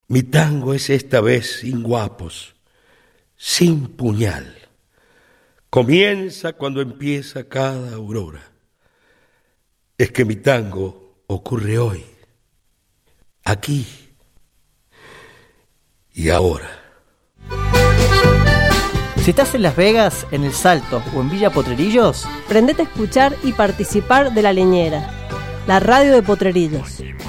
Mi tango es esta vez sin guapos, sin puñal. Comienza cuando empieza cada aurora. Es que mi tango ocurre hoy, aquí y ahora. Si estás en Las Vegas, en El Salto o en Villa Potrerillos, prendete a escuchar y participar de La Leñera, la radio de Potrerillos.